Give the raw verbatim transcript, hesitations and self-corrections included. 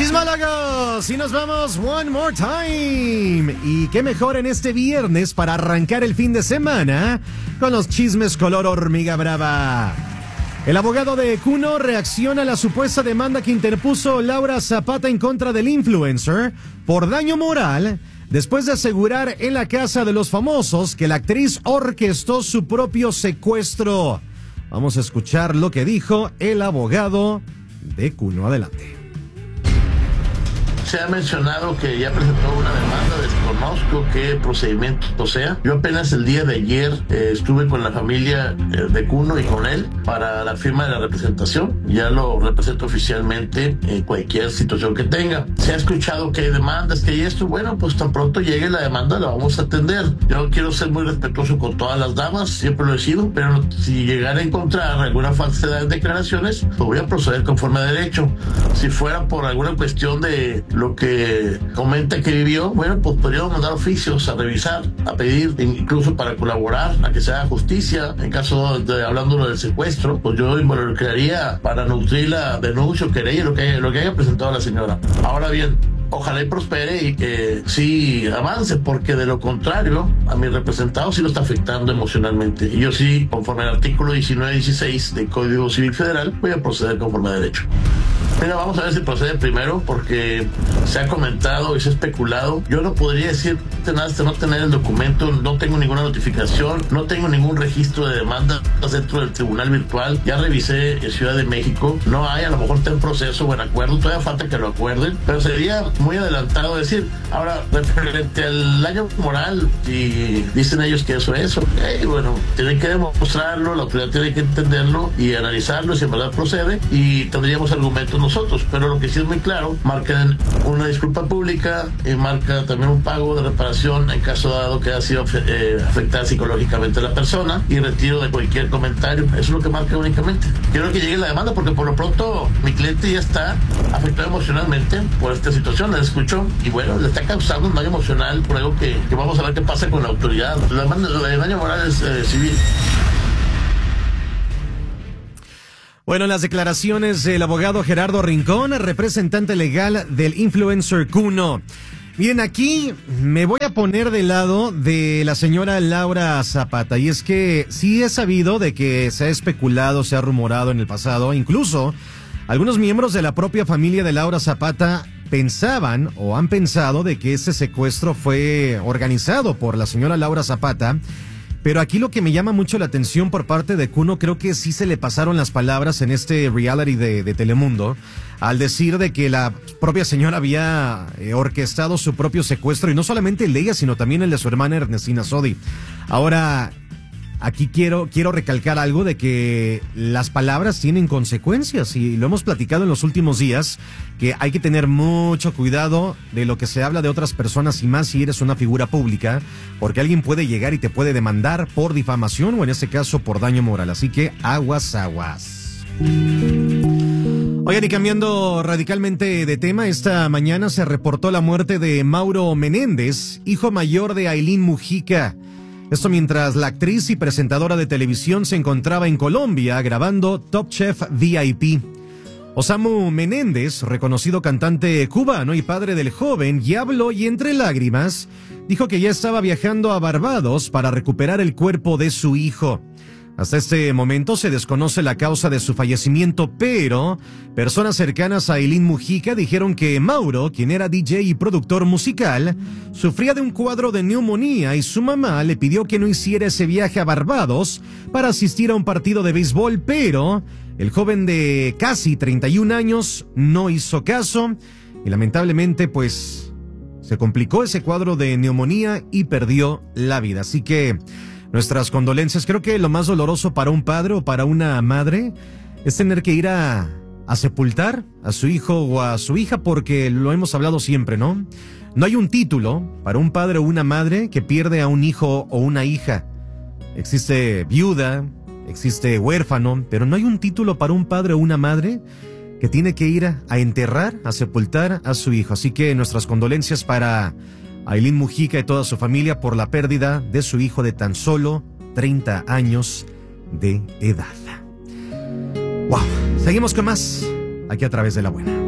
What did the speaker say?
Chismólogos, y nos vamos one more time. Y qué mejor en este viernes para arrancar el fin de semana con los chismes color hormiga brava. El abogado de Kuno reacciona a la supuesta demanda que interpuso Laura Zapata en contra del influencer por daño moral, después de asegurar en la casa de los famosos que la actriz orquestó su propio secuestro. Vamos a escuchar lo que dijo el abogado de Kuno. Adelante. Se ha mencionado que ya presentó una demanda, desconozco qué procedimiento sea. Yo apenas el día de ayer eh, estuve con la familia eh, de Kuno y con él para la firma de la representación. Ya lo represento oficialmente en cualquier situación que tenga. Se ha escuchado que hay demandas, que hay esto. Bueno, pues tan pronto llegue la demanda la vamos a atender. Yo quiero ser muy respetuoso con todas las damas, siempre lo he sido, pero si llegara a encontrar alguna falsedad en declaraciones, pues voy a proceder conforme a derecho. Si fuera por alguna cuestión de lo que comenta que vivió, bueno, pues podríamos mandar oficios a revisar, a pedir, incluso para colaborar, a que se haga justicia. En caso de, hablando del secuestro, pues yo involucraría para nutrir la denuncia o querella, lo que, lo que haya presentado la señora. Ahora bien, ojalá y prospere y que sí avance, porque de lo contrario, a mi representado sí lo está afectando emocionalmente. Y yo sí, conforme al artículo diecinueve dieciséis del Código Civil Federal, voy a proceder conforme a derecho. Mira, vamos a ver si procede primero, porque se ha comentado y se ha especulado. Yo no podría decir nada hasta no tener el documento, no tengo ninguna notificación, no tengo ningún registro de demandas dentro del tribunal virtual. Ya revisé en Ciudad de México, no hay, a lo mejor está en proceso o en acuerdo, todavía falta que lo acuerden, pero sería muy adelantado decir. Ahora, referente al daño moral, y dicen ellos que eso es, okay, bueno, tienen que demostrarlo, la autoridad tiene que entenderlo y analizarlo, si en verdad procede, y tendríamos argumentos nosotros, pero lo que sí es muy claro, marcan una disculpa pública y marca también un pago de reparación en caso dado que haya sido eh, afectada psicológicamente la persona, y retiro de cualquier comentario. Eso es lo que marca únicamente. Quiero que llegue la demanda, porque por lo pronto mi cliente ya está afectado emocionalmente por esta situación, la escucho, y bueno, le está causando un daño emocional por algo que, que vamos a ver qué pasa con la autoridad. La demanda de daño moral es eh, civil. Bueno, las declaraciones del abogado Gerardo Rincón, representante legal del influencer Kuno. Miren, aquí me voy a poner del lado de la señora Laura Zapata, y es que sí he sabido de que se ha especulado, se ha rumorado en el pasado, incluso algunos miembros de la propia familia de Laura Zapata pensaban o han pensado de que ese secuestro fue organizado por la señora Laura Zapata. Pero aquí lo que me llama mucho la atención por parte de Kuno, creo que sí se le pasaron las palabras en este reality de, de Telemundo, al decir de que la propia señora había eh, orquestado su propio secuestro, y no solamente el de ella, sino también el de su hermana Ernestina Sodi. Ahora, aquí quiero, quiero recalcar algo de que las palabras tienen consecuencias, y lo hemos platicado en los últimos días, que hay que tener mucho cuidado de lo que se habla de otras personas, y más si eres una figura pública, porque alguien puede llegar y te puede demandar por difamación o en este caso por daño moral. Así que aguas, aguas. Oigan, y cambiando radicalmente de tema, esta mañana se reportó la muerte de Mauro Menéndez, hijo mayor de Ailín Mujica. Esto mientras la actriz y presentadora de televisión se encontraba en Colombia grabando Top Chef V I P. Osamu Menéndez, reconocido cantante cubano y padre del joven, ya habló y entre lágrimas dijo que ya estaba viajando a Barbados para recuperar el cuerpo de su hijo. Hasta este momento se desconoce la causa de su fallecimiento, pero personas cercanas a Ailín Mujica dijeron que Mauro, quien era D J y productor musical, sufría de un cuadro de neumonía y su mamá le pidió que no hiciera ese viaje a Barbados para asistir a un partido de béisbol, pero el joven de casi treinta y un años no hizo caso y lamentablemente pues se complicó ese cuadro de neumonía y perdió la vida. Así que nuestras condolencias. Creo que lo más doloroso para un padre o para una madre es tener que ir a, a sepultar a su hijo o a su hija, porque lo hemos hablado siempre, ¿no? No hay un título para un padre o una madre que pierde a un hijo o una hija. Existe viuda, existe huérfano, pero no hay un título para un padre o una madre que tiene que ir a, a enterrar, a sepultar a su hijo. Así que nuestras condolencias para Ailín Mujica y toda su familia por la pérdida de su hijo de tan solo treinta años de edad. Wow, seguimos con más aquí a través de La Buena.